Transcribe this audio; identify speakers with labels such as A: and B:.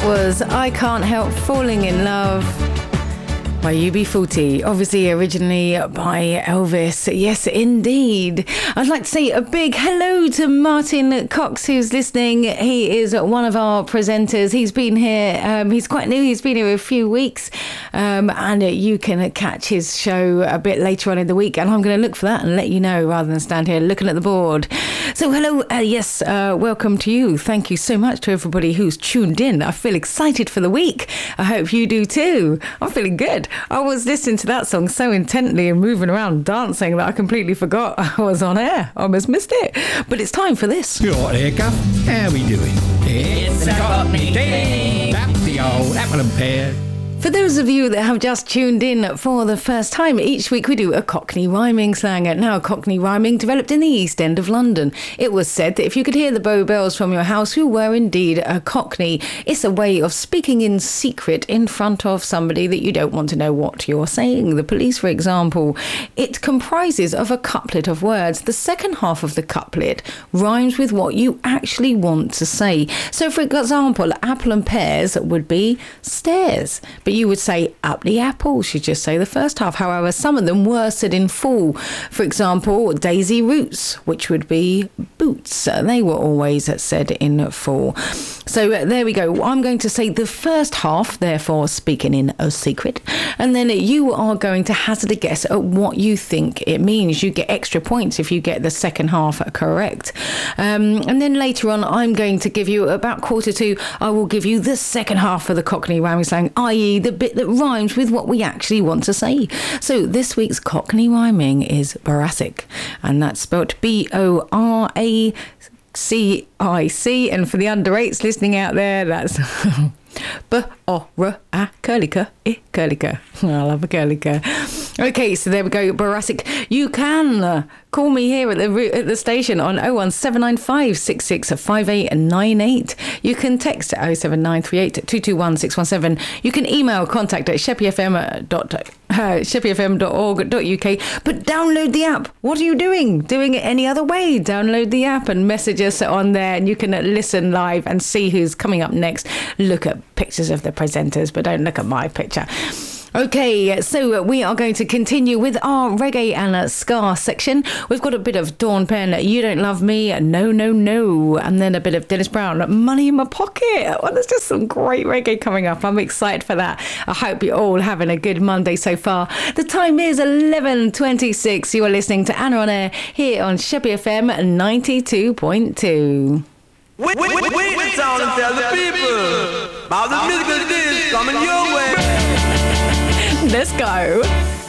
A: Was I Can't Help Falling in Love by UB40, obviously originally by Elvis. Yes, indeed. I'd like to say a big hello to Martin Cox, who's listening. He is one of our presenters. He's been here. He's quite new. He's been here a few weeks. And you can catch his show a bit later on in the week. And I'm going to look for that and let you know rather than stand here looking at the board. So hello. Welcome to you. Thank you so much to everybody who's tuned in. I feel excited for the week. I hope you do too. I'm feeling good. I was listening to that song so intently and moving around dancing that I completely forgot I was on air. I almost missed it. But it's time for this.
B: You're right here, Gav. How we doing? It's a Cockney Day. That's the old apple and pear.
A: For those of you that have just tuned in for the first time, each week we do a Cockney rhyming slang. Now, Cockney rhyming developed in the East End of London. It was said that if you could hear the Bow Bells from your house, you were indeed a Cockney. It's a way of speaking in secret in front of somebody that you don't want to know what you're saying. The police, for example. It comprises of a couplet of words. The second half of the couplet rhymes with what you actually want to say. So, for example, apple and pears would be stairs. But you would say up the apples. You just say the first half. However, some of them were said in full. For example, daisy roots, which would be boots. They were always said in full. So there we go. I'm going to say the first half, therefore speaking in a secret. And then you are going to hazard a guess at what you think it means. You get extra points if you get the second half correct. And then later on, I'm going to give you about 1:45. I will give you the second half of the Cockney rhyming slang, i.e. the bit that rhymes with what we actually want to say. So this week's Cockney rhyming is Boracic, and that's spelled Boracic. And for the under eights listening out there, that's B-O-R-A-Curlica. I love a curlica. Okay, so there we go, Boracic. You can call me here at the station on 01795 665898. You can text 07938 221 617. You can email contact at sheppyfm.org.uk. But download the app. What are you doing? Doing it any other way? Download the app and message us on there, and you can listen live and see who's coming up next. Look at pictures of the presenters, but don't look at my picture. Okay, so we are going to continue with our reggae and ska section. We've got a bit of Dawn Penn, You Don't Love Me, No, No, No, and then a bit of Dennis Brown, Money in My Pocket. Well, there's just some great reggae coming up. I'm excited for that. I hope you're all having a good Monday so far. The time is 11:26. You are listening to Anna on Air here on Sheppy FM 92.2.
C: Wait down and tell the people about the musical dish coming your way.
A: Let's go.